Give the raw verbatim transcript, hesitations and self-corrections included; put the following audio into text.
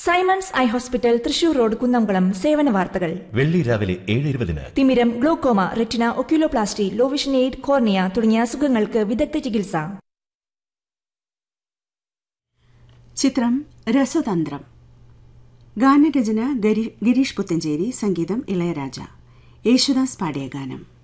Symons eye hospital Thrissur road Kunnamkulam സേവന വാർത്തകൾ വെള്ളി രാവിലെ ഏഴ് ഇരുപതിന്. തിമിരം, glaucoma, retina, oculoplasty, low vision aid, cornea തുടങ്ങിയ അസുഖങ്ങൾക്ക് വിദഗ്ധ ചികിത്സ. ചിത്രം രസതന്ത്രം. ഗാനരചന ഗിരീഷ് പുത്തഞ്ചേരി, സംഗീതം ഇളയരാജ. യേശുദാസ് പാടിയ ഗാനം.